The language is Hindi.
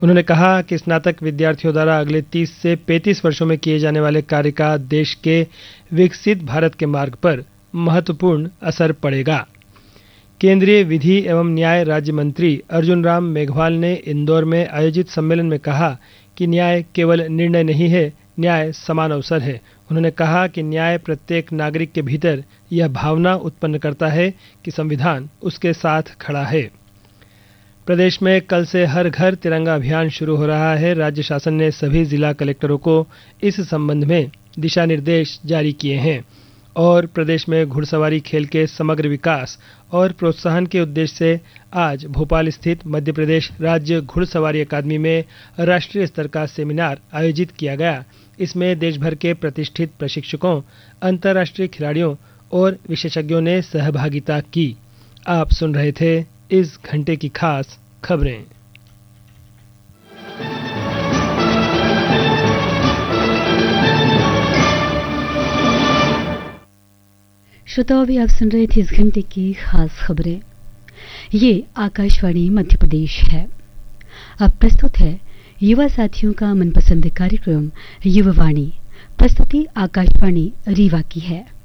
उन्होंने कहा कि स्नातक विद्यार्थियों द्वारा अगले 30 से 35 वर्षों में किए जाने वाले कार्य का देश के विकसित भारत के मार्ग पर महत्वपूर्ण असर पड़ेगा। केंद्रीय विधि एवं न्याय राज्य मंत्री अर्जुन राम मेघवाल ने इंदौर में आयोजित सम्मेलन में कहा कि न्याय केवल निर्णय नहीं है, न्याय समान अवसर है। उन्होंने कहा कि न्याय प्रत्येक नागरिक के भीतर यह भावना उत्पन्न करता है कि संविधान उसके साथ खड़ा है। प्रदेश में कल से हर घर तिरंगा अभियान शुरू हो रहा है। राज्य शासन ने सभी जिला कलेक्टरों को इस संबंध में दिशा निर्देश जारी किए हैं और प्रदेश में घुड़सवारी खेल के समग्र विकास और प्रोत्साहन के उद्देश्य से आज भोपाल स्थित मध्य प्रदेश राज्य घुड़सवारी अकादमी में राष्ट्रीय स्तर का सेमिनार आयोजित किया गया। इसमें देश भर के प्रतिष्ठित प्रशिक्षकों, अंतर्राष्ट्रीय खिलाड़ियों और विशेषज्ञों ने सहभागिता की। आप सुन रहे थे इस घंटे की खास खबरें। श्रोताओं, भी आप सुन रहे थे इस घंटे की खास खबरें। ये आकाशवाणी मध्य प्रदेश है। अब प्रस्तुत है युवा साथियों का मनपसंद कार्यक्रम युवा वाणी। प्रस्तुति आकाशवाणी रीवा की है।